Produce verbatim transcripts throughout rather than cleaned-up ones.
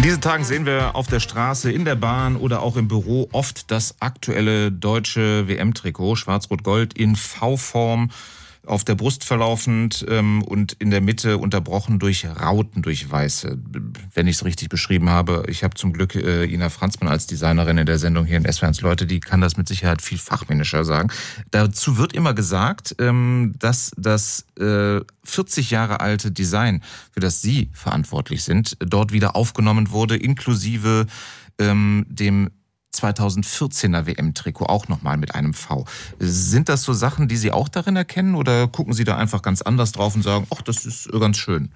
diesen Tagen sehen wir auf der Straße, in der Bahn oder auch im Büro oft das aktuelle deutsche W M-Trikot, Schwarz-Rot-Gold in V-Form, auf der Brust verlaufend ähm, und in der Mitte unterbrochen durch Rauten, durch Weiße. Wenn ich es richtig beschrieben habe, ich habe zum Glück äh, Ina Franzmann als Designerin in der Sendung hier in S W R eins Leute, die kann das mit Sicherheit viel fachmännischer sagen. Dazu wird immer gesagt, ähm, dass das äh, vierzig Jahre alte Design, für das Sie verantwortlich sind, dort wieder aufgenommen wurde, inklusive ähm, dem zweitausendvierzehner W M-Trikot, auch nochmal mit einem V. Sind das so Sachen, die Sie auch darin erkennen oder gucken Sie da einfach ganz anders drauf und sagen, ach, das ist ganz schön?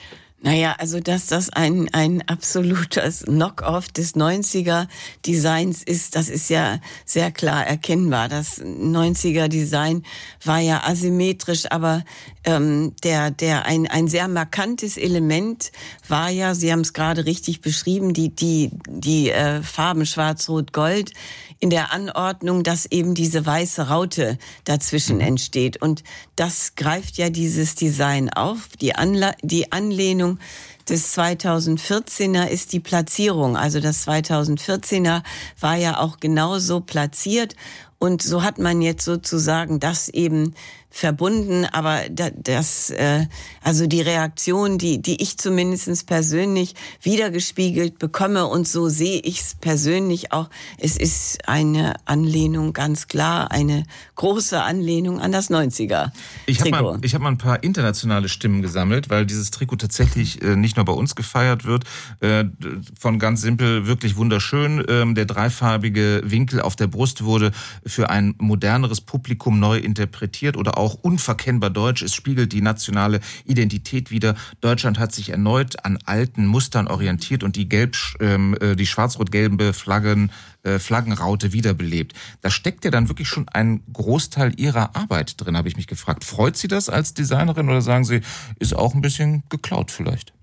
Naja, also dass das ein ein absolutes Knock-off des neunziger-Designs ist, das ist ja sehr klar erkennbar. Das neunziger-Design war ja asymmetrisch, aber ähm, der der ein ein sehr markantes Element war ja, Sie haben es gerade richtig beschrieben, die die die äh, Farben Schwarz-Rot-Gold in der Anordnung, dass eben diese weiße Raute dazwischen entsteht. Und das greift ja dieses Design auf. Die, Anla- die Anlehnung des zweitausendvierzehner ist die Platzierung. Also das zweitausendvierzehner war ja auch genauso platziert. Und so hat man jetzt sozusagen das eben verbunden, aber das, äh, also die Reaktion, die die ich zumindest persönlich wiedergespiegelt bekomme, und so sehe ich es persönlich auch, es ist eine Anlehnung, ganz klar, eine große Anlehnung an das neunziger-Trikot. Ich habe mal, ich hab mal ein paar internationale Stimmen gesammelt, weil dieses Trikot tatsächlich äh, nicht nur bei uns gefeiert wird, äh, von ganz simpel wirklich wunderschön. Ähm, der dreifarbige Winkel auf der Brust wurde für ein moderneres Publikum neu interpretiert oder auch unverkennbar deutsch. Es spiegelt die nationale Identität wider. Deutschland hat sich erneut an alten Mustern orientiert und die gelb, ähm, die schwarz-rot-gelbe Flaggen, äh, Flaggenraute wiederbelebt. Da steckt ja dann wirklich schon ein Großteil Ihrer Arbeit drin, habe ich mich gefragt. Freut Sie das als Designerin oder sagen Sie, ist auch ein bisschen geklaut vielleicht?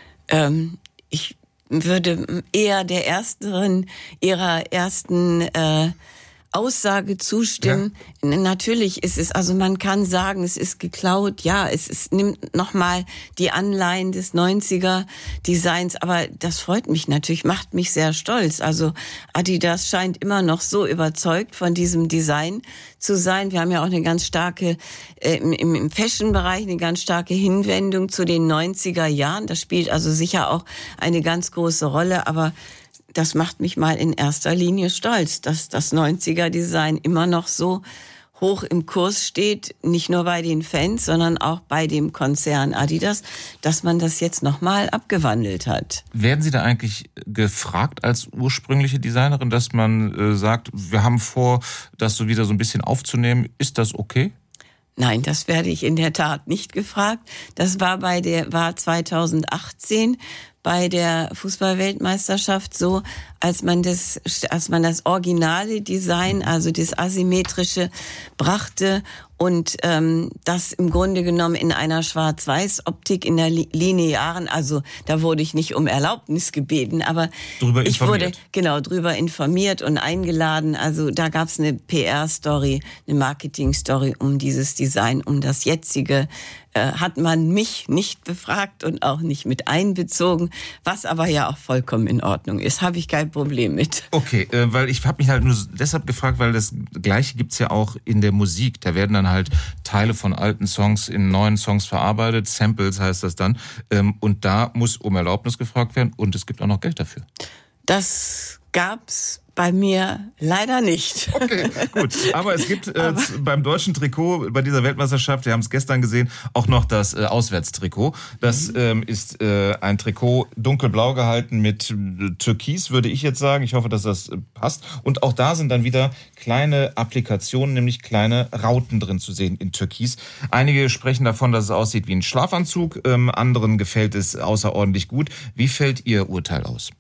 Ähm, ich würde eher der ersteren, Ihrer ersten äh, Aussage zustimmen. Ja. Natürlich ist es, also man kann sagen, es ist geklaut, ja, es ist, nimmt nochmal die Anleihen des neunziger-Designs, aber das freut mich natürlich, macht mich sehr stolz. Also Adidas scheint immer noch so überzeugt von diesem Design zu sein. Wir haben ja auch eine ganz starke, äh, im, im Fashion-Bereich eine ganz starke Hinwendung zu den neunziger Jahren. Das spielt also sicher auch eine ganz große Rolle, aber das macht mich mal in erster Linie stolz, dass das neunziger-Design immer noch so hoch im Kurs steht, nicht nur bei den Fans, sondern auch bei dem Konzern Adidas, dass man das jetzt nochmal abgewandelt hat. Werden Sie da eigentlich gefragt als ursprüngliche Designerin, dass man äh, sagt, wir haben vor, das so wieder so ein bisschen aufzunehmen, ist das okay? Nein, das werde ich in der Tat nicht gefragt. Das war bei der, war zweitausendachtzehn bei der Fußball-Weltmeisterschaft so, als man das, als man das originale Design, also das asymmetrische, brachte und ähm, das im Grunde genommen in einer Schwarz-Weiß-Optik, in der linearen, also da wurde ich nicht um Erlaubnis gebeten, aber drüber ich wurde genau drüber informiert und eingeladen. Also da gab es eine P R-Story, eine Marketing-Story um dieses Design, um das jetzige. Äh, hat man mich nicht befragt und auch nicht mit einbezogen, was aber ja auch vollkommen in Ordnung ist. Habe ich kein Problem mit. Okay, äh, weil ich habe mich halt nur deshalb gefragt, weil das Gleiche gibt's ja auch in der Musik. Da werden dann halt Teile von alten Songs in neuen Songs verarbeitet, Samples heißt das dann. Ähm, und da muss um Erlaubnis gefragt werden und es gibt auch noch Geld dafür. Das gab's bei mir leider nicht. Okay, gut. Aber es gibt äh, beim deutschen Trikot, bei dieser Weltmeisterschaft, wir haben es gestern gesehen, auch noch das äh, Auswärtstrikot. Das ähm, ist äh, ein Trikot dunkelblau gehalten mit äh, Türkis, würde ich jetzt sagen. Ich hoffe, dass das äh, passt. Und auch da sind dann wieder kleine Applikationen, nämlich kleine Rauten drin zu sehen in Türkis. Einige sprechen davon, dass es aussieht wie ein Schlafanzug. Ähm, anderen gefällt es außerordentlich gut. Wie fällt Ihr Urteil aus?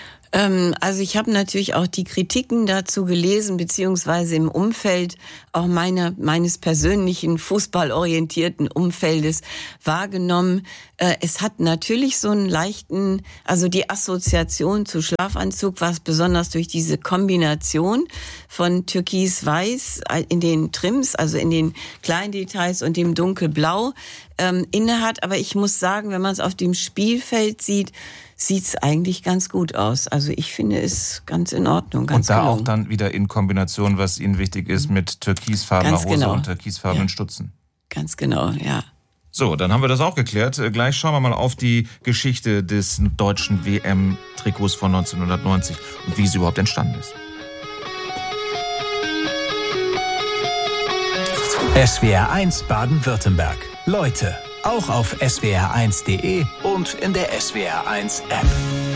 Also ich habe natürlich auch die Kritiken dazu gelesen, beziehungsweise im Umfeld auch meiner, meines persönlichen fußballorientierten Umfeldes wahrgenommen. Es hat natürlich so einen leichten, also die Assoziation zu Schlafanzug, was besonders durch diese Kombination von Türkis-Weiß in den Trims, also in den kleinen Details und dem Dunkelblau ähm, innehat. Aber ich muss sagen, wenn man es auf dem Spielfeld sieht, sieht's eigentlich ganz gut aus. Also ich finde es ganz in Ordnung. Ganz und da gelungen. auch dann wieder in Kombination, was Ihnen wichtig ist, mit türkisfarbener Ganz Hose genau. und türkisfarbenen Ja. Stutzen. Ganz genau, ja. So, dann haben wir das auch geklärt. Äh, Gleich schauen wir mal auf die Geschichte des deutschen W M-Trikots von neunzehnhundertneunzig und wie sie überhaupt entstanden ist. S W R eins Baden-Württemberg. Leute, auch auf S W R eins punkt de und in der S W R eins App.